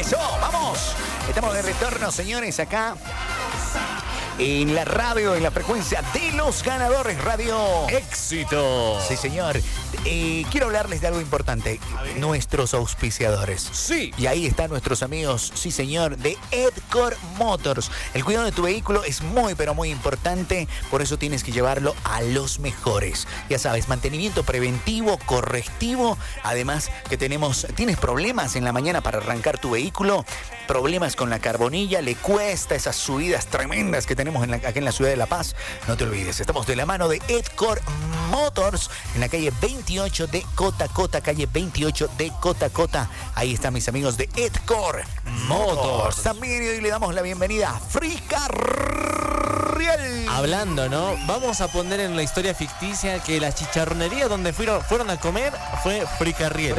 Eso, vamos. Estamos de retorno, señores, acá en la radio, en la frecuencia de los ganadores Radio ¡Éxito! Sí, señor. Quiero hablarles de algo importante. Nuestros auspiciadores. Sí. Y ahí están nuestros amigos, sí, señor, de Edcor Motors. El cuidado de tu vehículo es muy, pero muy importante. Por eso tienes que llevarlo a los mejores. Ya sabes, mantenimiento preventivo, correctivo. Además, que tienes problemas en la mañana para arrancar tu vehículo. Problemas con la carbonilla. Le cuesta esas subidas tremendas que tenemos aquí en la ciudad de La Paz. No te olvides, estamos de la mano de Edcor Motors en la calle 28 de Cota, calle 28 de Cota. Ahí están mis amigos de Edcor Motors. También hoy le damos la bienvenida a Fricarriel. Hablando, ¿no? Vamos a poner en la historia ficticia que la chicharronería donde fueron a comer fue Fricarriel.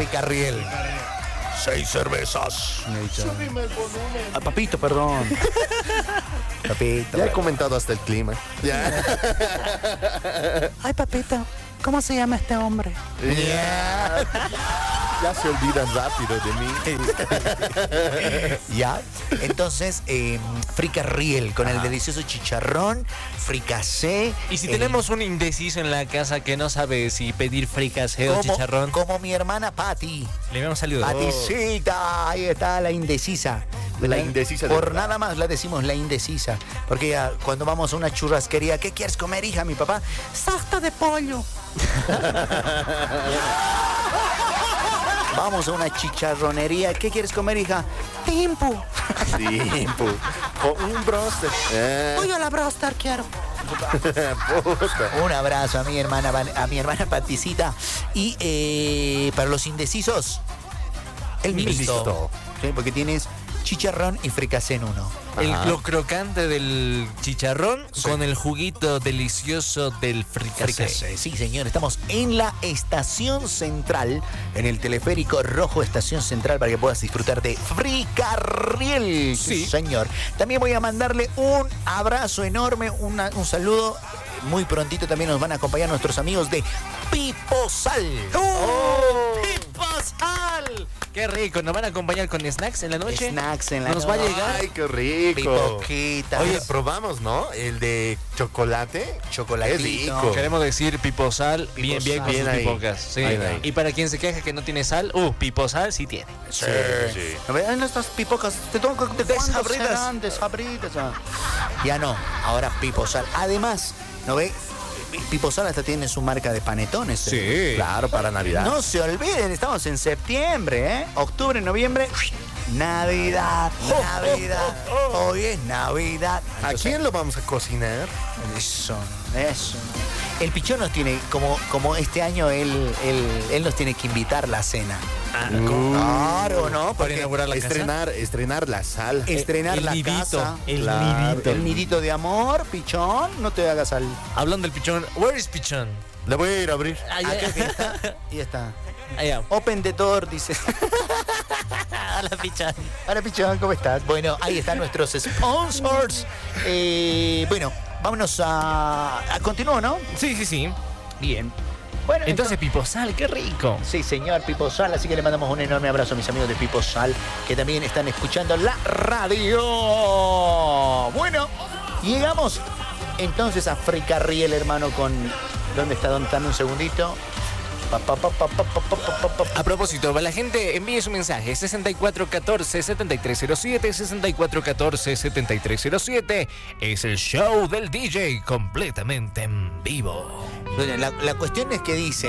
6 cervezas. Papito, perdón. Papito. Ya he comentado hasta el clima. Ya. Ay, papito, ¿cómo se llama este hombre? Ya se olvidan rápido de mí. Ya. Entonces, Fricarriel con el delicioso chicharrón, fricasé. Y si tenemos un indeciso en la casa que no sabe si pedir fricasé o chicharrón, como mi hermana Patti. le habíamos salido. Paticita, ahí está la indecisa. La indecisa. Por nada más la decimos la indecisa. Porque ya cuando vamos a una churrasquería, ¿qué quieres comer, hija? Mi papá, Sarta de pollo. vamos a una chicharronería, ¿qué quieres comer, hija? Timpu. Sí, un broster. Pollo a la broster quiero. Un abrazo a mi hermana Paticita. Y para los indecisos, el mixto. ¿Sí? Porque tienes chicharrón y fricasé en uno. Lo crocante del chicharrón con el juguito delicioso del fricasé. Sí, señor. Estamos en la estación central, en el teleférico rojo Estación Central, para que puedas disfrutar de Fricarriel. Sí, señor. También voy a mandarle un abrazo enorme, un saludo. Muy prontito también nos van a acompañar nuestros amigos de Piposal. ¡Piposal! ¡Qué rico! ¿Nos van a acompañar con snacks en la noche? Snacks en la noche. Nos va a llegar. Ay, qué rico. Pipoquitas. Oye, probamos, ¿no? El de chocolate. Chocolatito. Es rico. Queremos decir piposal, bien con sus ahí. pipocas. Sí. Ahí. Y para quien se queja que no tiene sal, piposal sí tiene. Sí. Sí. A ver, estas pipocas, ¿de cuándo serán? Desabridas. Ya no, ahora Piposal. Además, ¿no ve? Piposal hasta tiene su marca de panetones. Sí. Claro, para Navidad. No se olviden, estamos en septiembre, ¿eh? Octubre, noviembre, Navidad. Hoy es Navidad. ¿A quién lo vamos a cocinar? Eso. El Pichón nos tiene, como este año él nos tiene que invitar a la cena. Claro, ¿no? Para inaugurar la estrenar la sala. Estrenar la nidito, casa. el nidito. El nidito de amor, Pichón, no te hagas al... Hablando del Pichón, where is Pichón? Le voy a ir a abrir. Aquí está. Y está. Allá. Open the door, dice. Hola, Pichón. Hola, Pichón, ¿cómo estás? Bueno, ahí están nuestros sponsors. Bueno, vámonos a continuar, ¿no? Sí. Bien. Bueno, Entonces, Piposal, qué rico. Sí, señor, Piposal, así que le mandamos un enorme abrazo a mis amigos de Piposal, que también están escuchando la radio. Bueno, llegamos entonces a Fricarriel, hermano, con... ¿Dónde está? Dame un segundito. A propósito, la gente envíe su mensaje 6414-7307, 6414-7307. Es el show del DJ completamente en vivo. Bueno, la cuestión es que dice,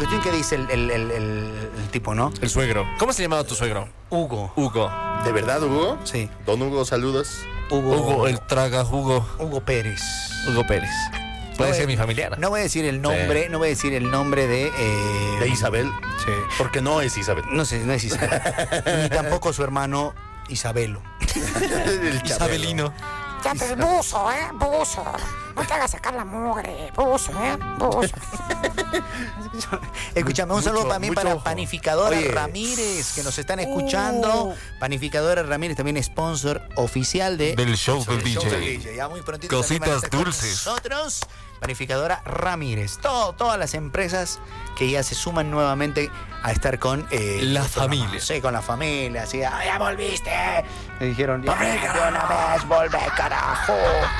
el tipo, ¿no? El suegro. ¿Cómo se llamaba tu suegro? Hugo. ¿De verdad, Hugo? Sí. Don Hugo, saludos. Hugo, el traga jugo. Hugo Pérez. Hugo Pérez. Puede ser mi familiar. No voy a decir el nombre, no voy a decir el nombre de... De Isabel. Sí. Porque no es Isabel. No sé, no es Isabel. Ni tampoco su hermano Isabelo. El Isabelino. Ya, pues, buzo, buzo. No te hagas sacar la mugre, buzo, buzo. Escúchame, un saludo también para ojo. Panificadora Oye. Ramírez, que nos están escuchando. Panificadora Ramírez, también sponsor oficial del show del DJ. Ya muy prontito Cositas también van a estar con dulces. nosotros. Panificadora Ramírez. Todas las empresas que ya se suman nuevamente a estar con La familia. Sí, con la familia. Así, "Ah, ya volviste. Le dijeron, ya, de una vez, volvé, carajo.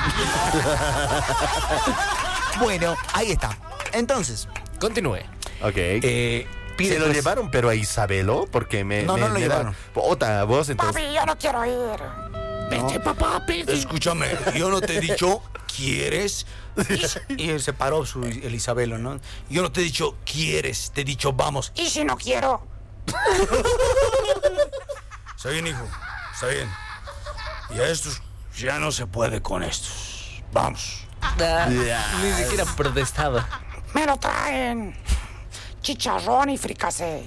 Bueno, ahí está. Entonces, Continúe. Ok. pide Se lo pues- llevaron, pero a Isabelo, porque me. No, me- no lo me da- llevaron. Otra, vos entonces. Papi, yo no quiero ir. Vete, papá, vete. Escúchame, yo no te he dicho, ¿quieres? Y él se paró el Isabelo, ¿no? Yo no te he dicho, ¿quieres? Te he dicho, vamos. ¿Y si no quiero? Está bien, hijo, está bien. Y a estos ya no se puede con estos. Vamos. Ni siquiera protestaba. Me lo traen. Chicharrón y fricasé.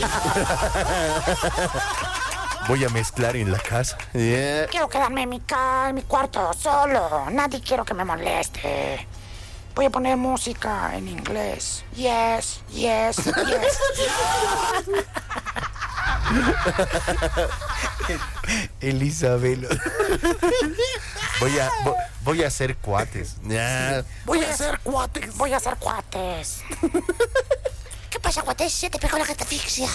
Voy a mezclar en la casa. Yeah. Quiero quedarme en mi cuarto solo. Nadie quiero que me moleste. Voy a poner música en inglés. Yes, yes, yes. El Isabelo. Voy a hacer cuates. Yeah. Voy a hacer cuates. Voy a hacer cuates. ¿Qué pasa, cuates? Se te pegó la catafixia.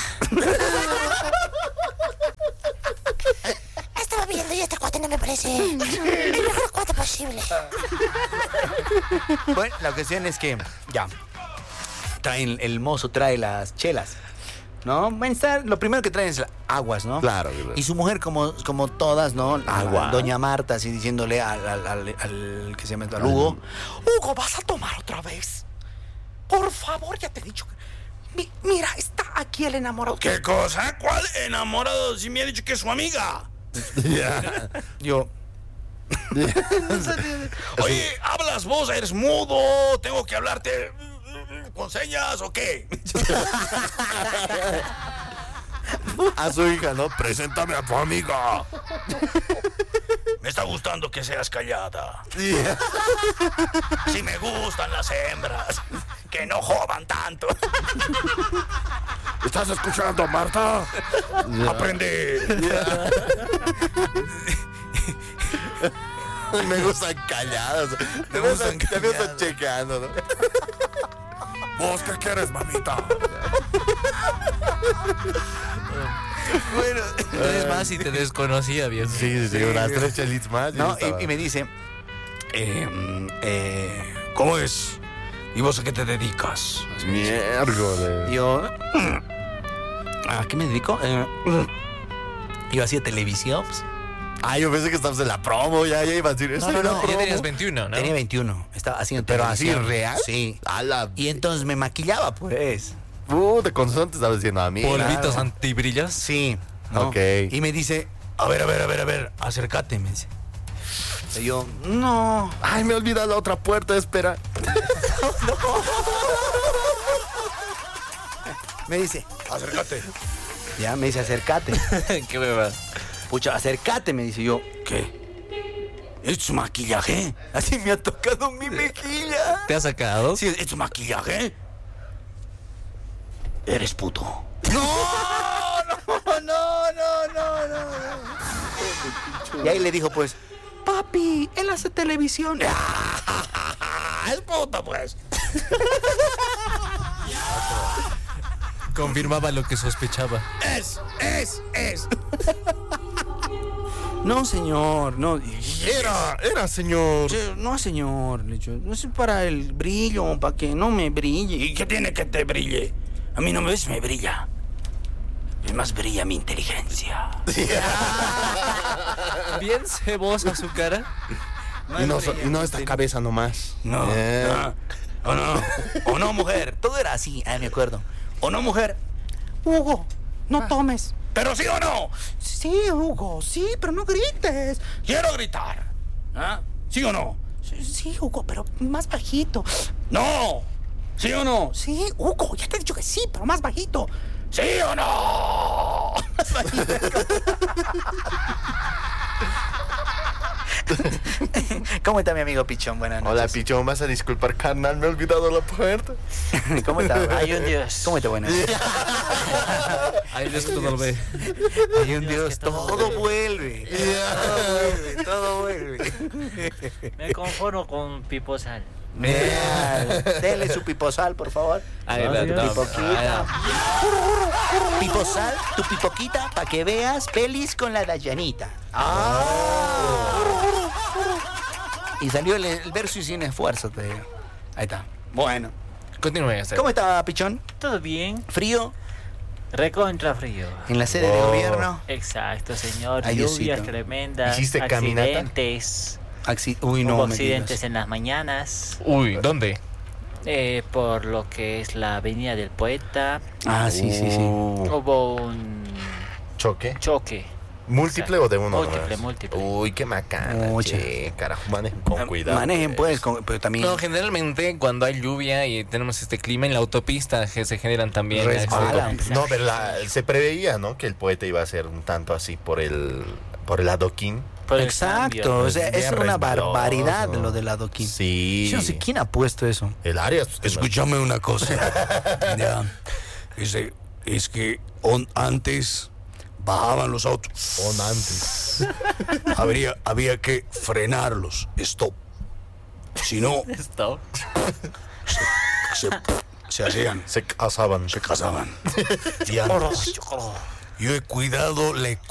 Estaba viendo y este cuate no me parece el mejor cuate posible. Bueno, la cuestión es que, ya, el mozo trae las chelas, ¿no? Bueno, lo primero que traen es aguas, ¿no? Claro. Y su mujer, como todas, ¿no? Agua. Doña Marta, así diciéndole al que se metió al Hugo. Hugo, ¿vas a tomar otra vez? Por favor, ya te he dicho. Mira, está aquí el enamorado. ¿Qué cosa? ¿Cuál enamorado? Si me ha dicho que es su amiga. Yo. Oye, ¿hablas vos? ¿Eres mudo? ¿Tengo que hablarte con señas o qué? A su hija, ¿no? Preséntame a tu amiga. Me está gustando que seas callada. Yeah. Sí me gustan las hembras. Que no jodan tanto. ¿Estás escuchando, Marta? Aprende. Me gustan calladas. Me gustan Te veo calladas. chequeando, ¿no? ¿Vos qué quieres, mamita? Bueno, Es más, si te desconocía bien. Sí, unas 3 chelitas más. no, y me dice, ¿cómo es? ¿Y vos a qué te dedicas? Miércoles. Yo, ¿a qué me dedico? Yo hacía televisión. Ah, yo pensé que estábamos en la promo, ya iba a decir eso. No, Ya promo. tenías 21, ¿no? Tenía 21, estaba haciendo Pero así, televisión. ¿real? Sí. A la... Y entonces me maquillaba, pues. Puta, con eso te estaba diciendo a mí. Polvitos antibrillas. Sí. ¿no? Ok. Y me dice, a ver, acércate, me dice. Y yo, no. Ay, me olvidé la otra puerta, espera. Me dice, acércate. Ya, me dice, acércate. Qué beba. Pucha, acércate, me dice yo. ¿Qué? ¿Es tu maquillaje? Así me ha tocado mi mejilla. ¿Te has sacado? Sí, ¿es tu maquillaje? Eres puto. No. Y ahí le dijo, pues, papi, él hace televisión. Es puto, pues. Confirmaba lo que sospechaba. Es. No, señor, no. Era, señor. No, señor, le he dicho, no es para el brillo, para que no me brille. ¿Y qué tiene que te brille? A mí no me ves, me brilla. Es más, brilla mi inteligencia. Bien cebosa su cara. Y no esta cabeza nomás. No, Yeah. no. O no, mujer. Todo era así, me acuerdo. O no, mujer. Hugo, no tomes. ¿Pero sí o no? Sí, Hugo, sí, pero no grites. Quiero gritar. ¿Ah? ¿Sí o no? Sí, Hugo, pero más bajito. ¡No! ¿Sí o no? Sí, Hugo, ya te he dicho que sí, pero más bajito. ¿Sí o no? Más bajito. ¿Cómo está mi amigo Pichón? Buenas noches. Hola, Pichón, vas a disculpar, carnal, me he olvidado la puerta. ¿Cómo está? Hay un Dios. ¿Cómo está? Buenas. Ay, Dios que todo lo ve. Hay un Dios, todo vuelve. Todo vuelve. Me conformo con Piposal. Denle su piposal, por favor. Ahí Tu está. pipoquita. Piposal, tu pipoquita, para que veas pelis con la Dayanita. Y salió el verso y sin esfuerzo, te digo. Ahí está. Bueno. Continúe. ¿Cómo está, Pichón? ¿Todo bien? ¿Frío? Recontra frío. ¿En la sede de gobierno? Exacto, señor. Ay, Lluvias Diosito. tremendas. ¿Hiciste caminata? Accidentes. Uy, no Hubo me accidentes digas. en las mañanas. Uy, ¿dónde? Por lo que es la avenida del Poeta. Ah, sí, sí, sí. Hubo un ¿Choque? choque. ¿Múltiple o de uno? Múltiple, nomás? múltiple. Uy, qué macana, Mucha. che. Carajo, manejen con cuidado. Manejen, pues, pero también... No, generalmente cuando hay lluvia y tenemos este clima en la autopista se generan también Resbalan. No, pero se preveía, ¿no? Que el poeta iba a ser un tanto así por el adoquín. Por el Exacto, cambio. o sea, es Bien una resbaloso. barbaridad lo del adoquín. Sí. Yo no sé quién ha puesto eso. El área. Escúchame una cosa. Ya. Es que antes bajaban los autos. Antes. Había que frenarlos. Stop. Si no, Esto. se hacían, Se casaban. se casaban. Y antes, yo he cuidado